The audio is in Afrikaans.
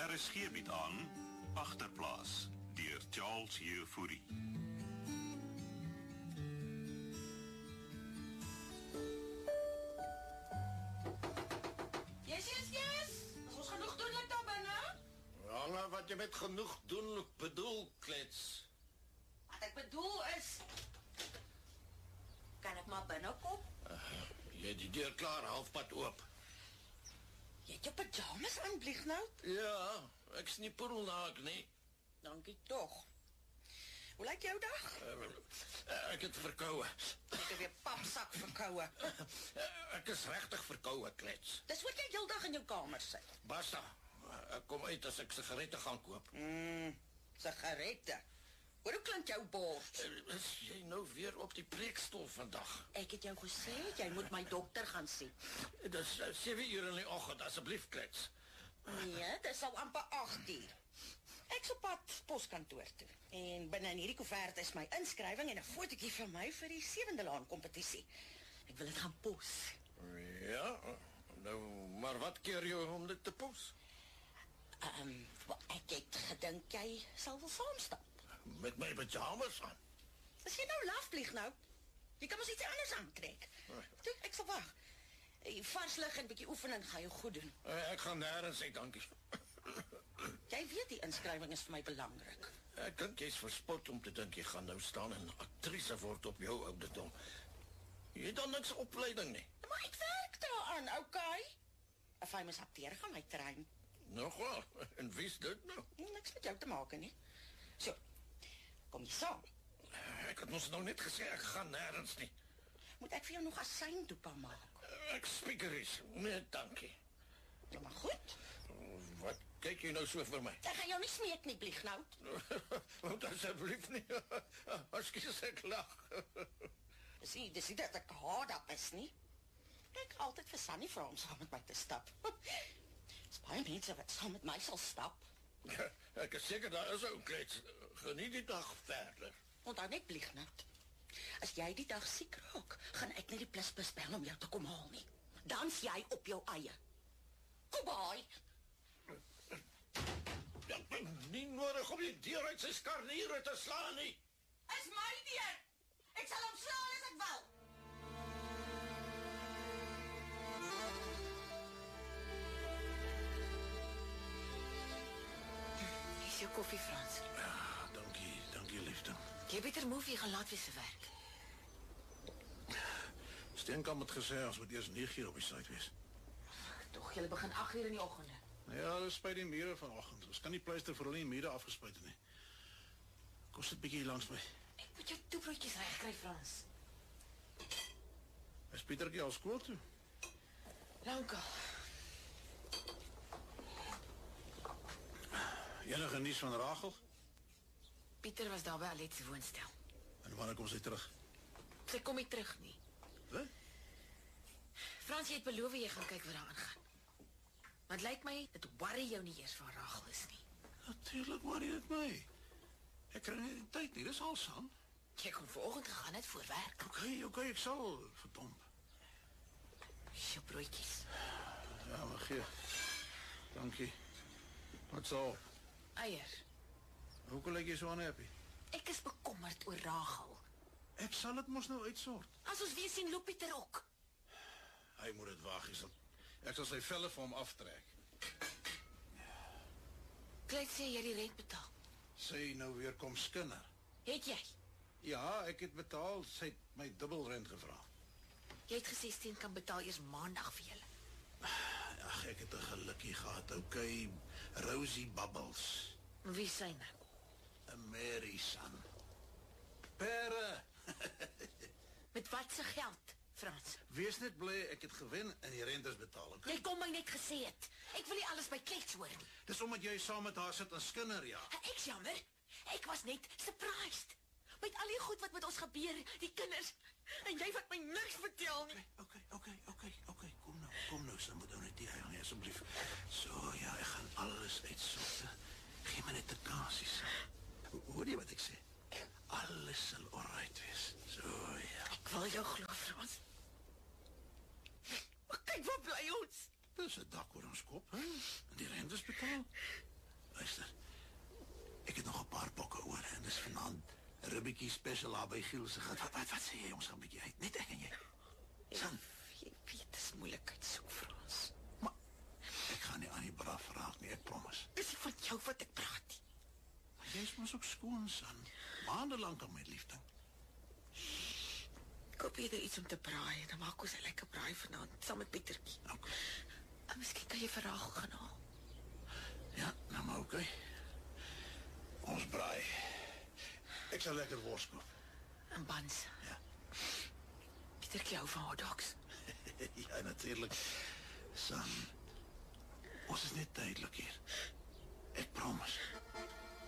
RSG bied aan Agterplaas deur Charles Jefouri. Yes. As ons genoeg doen net daar binne. Ja, maar wat jy met genoeg doen bedoel, klets. Wat ek bedoel is, kan ek maar binnekom? Jy het die deur klaar halfpad oop. Jy het jou pyjamas aan, Bliegnout? Ja, ek is nie poedelnaak nie. Dankie tog. Hoe lyk jou dag? Ek het verkoue. Ek het weer papsak verkoue. Ek is regtig verkoue, klets. Dis wat jy heeldag in jou kamer sit. Basta, ek kom uit as ek sigarette gaan koop. Sigarette. Hoe klink jou bors? Is jy nou weer op die preekstoel vandag? Ek het jou gesê, jy moet my dokter gaan sien. Dis 7 uur in die oggend, asseblief, klets. Nee, dis al amper 8 uur. Ek is op pad poskantoor toe. En binne in hierdie koevert is my inskrywing en 'n fotootjie van my vir die 7de laan kompetisie. Ek wil dit gaan pos. Ja, nou, maar wat keer jou om dit te pos? Ek het gedink jy sal wel saamstap. Met my pyjamas aan. As jy nou laf vlieg nou, jy kan ons iets anders aantrek. Toe, ek sal wag. Vars lig en 'n bietjie oefening gaan jou goed doen. Ek gaan nêrens heen, dankie. Jy weet die inskrywing is vir my belangrik. Ek dink jy's verspot om te dink jy gaan nou staan en aktrise word op jou ouderdom. Jy het dan niks opleiding nie. Maar ek werk daaraan, okay? 'n Famous akteur gaan my train. Nogal, en wie's dit nou? Niks met jou te maak nie. So, kom jy saam? Ek het ons nou net gesê ek gaan nêrens nie. Moet ek vir jou nog asyndoepa maak? Ek spiekeries, nee dankie. Ja, maar goed. Wat kyk jy nou so vir my? Ek gaan jou nie smeek nie, Bliegnout. Want asseblief nie. Ekskuus, ek lag. Dis nie dat ek hard is nie. Ek altyd vir Sunny vra om saam met my te stap. Dis baie mense wat saam met my sal stap. Ek is seker daar is ook klets. Geniet die dag verder. Onthou net, Bliegnout. As jy die dag siek raak, gaan ek nie die plusbus bel om jou te kom haal nie. Dan's jy op jou eie. Goodbye. Ja, nie nodig om die deur uit sy skarniere te slaan nie. Is my deur. Ek sal hom slaan as ek wil. Hier is jou koffie, Frans. Ja, dankie liefde. Jy beter move, jy gaan laat wees vir werk. Steenkamp het gesê ons moet eers 9 uur op die site wees. Tog, jy begin 8 uur in die oggende. Ja, dis by die mure vanoggend. Ons kan nie pleister vir hulle die mure afgespuit het nie. Kos dit bietjie langs my. Ek moet jou toebroodjies regkry, Frans. Is Pietertjie al skool toe? Lankal. Enige nuus van Rachel? Pieter was daar by Alet se woonstel. En wanneer kom sy terug? Sy kom nie terug nie. Wat? Frans, jy het beloof jy gaan kyk wat daar aangaan. Maar het lyk my, dit worry jou nie eers van Rachel is nie. Natuurlijk worry dit my. Ek kry nie die tyd nie, dis al San. Jy kon vanoggend gegaan het voor werk. Okay, ek sal, verdomp. Jou broodjies. Ja, maar gee. Dankie. Wat sal? Eier. Hoekom lyk jy so unhappy? Ek is bekommerd oor Rachel. Ek sal dit mos nou uitsort. As ons weer sien, loop Pieter ook. Hy moet dit waag, ek sal sy velle vir hom aftrek. Kleit sê jy die rent betaal. Sy nou weer kom skinner. Het jy? Ja, ek het betaal, sy het my dubbelrent gevra. Jy het gesê Steen kan betaal eers maandag vir julle. Ag, ek het 'n gelukkie gehad, okay. Rosie Bubbles. Wie sy nou? 'n Mary son. Pere. Met wat se geld, Frans? Wees net bly ek het gewen en die rent is betaal, okay? Jy kom my net gesê het. Ek wil nie alles by Klets hoor nie. Dis omdat jy saam met haar sit en skinder, ja. Ek's jammer. Ek was net surprised. Met al die goed wat met ons gebeur, die kinders, en jy wat my niks vertel nie. Okay, kom nou, sy moet nou net die huil nie, asseblief. So, ja, ek gaan alles uitsoek. Gee my net 'n kansie, hoor jy wat ek sê? Alles sal alright wees. So, ja. Ek wil jou glo, Frans. Maar kyk wat bly ons. Dis 'n dak oor ons kop, hè? En die rent is betaal. Luister. Ek het nog 'n paar bokke oor en dis vanaand 'n ribbetjie special daar by Giel se gat. Wat sê jy, ons gaan 'n bietjie uit? Net ek en jy. San, Jy weet, dis moeilikheid soek vir ons. maar ek gaan nie aan die braaf raak nie, ek promise. Dis nie van jou wat ek praat nie. Maar jy's mos ook skoon, San. Maande lank aan my liefde. Ek koop eerder iets om te braai en dan maak ons 'n lekker braai vanaand saam met Pietertjie. Okay. En miskien kan jy vir Rachel gaan haal. Ja, nou maar okay. Ons braai. Ek sal lekker wors koop. En buns. Ja. Pietertjie hou van hot dogs. Ja, natuurlijk. San, ons is net tijdelijk hier. Ik promise.